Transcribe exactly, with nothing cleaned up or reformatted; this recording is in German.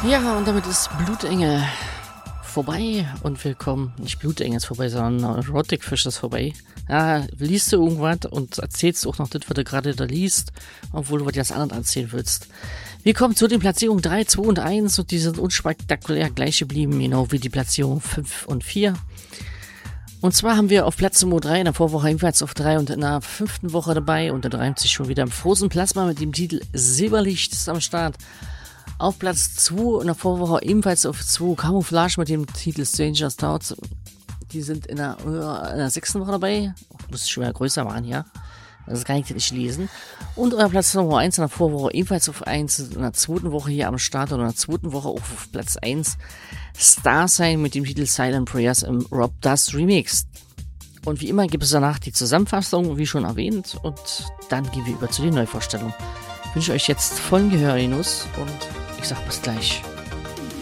Ja, und damit ist Blutengel vorbei und willkommen. Nicht Blutengel ist vorbei, sondern Erotic-Fisch ist vorbei. Ja, liest du irgendwas und erzählst auch noch das, was du gerade da liest, obwohl du was ganz anderes erzählen willst. Wir kommen zu den Platzierungen drei, zwei und eins und die sind unspektakulär gleich geblieben, genau wie die Platzierungen fünf und vier. Und zwar haben wir auf Platz Nummer drei in der Vorwoche ebenfalls auf drei und in der fünften Woche dabei und da reimt sich schon wieder im Frozen Plasma mit dem Titel Silberlicht ist am Start. Auf Platz zwei in der Vorwoche ebenfalls auf zwei Camouflage mit dem Titel Stranger's Thoughts. Die sind in der, in der sechsten Woche dabei. Muss ich schon wieder größer machen, ja. Das kann ich nicht lesen. Und euer Platz Nummer eins in der Vorwoche ebenfalls auf eins. In der zweiten Woche hier am Start oder in der zweiten Woche auch auf Platz eins. Starsign mit dem Titel Silent Prayers im Rob Dust Remix. Und wie immer gibt es danach die Zusammenfassung, wie schon erwähnt. Und dann gehen wir über zu den Neuvorstellungen. Ich wünsche euch jetzt vollen Gehör, Genuss und ich sag bis gleich.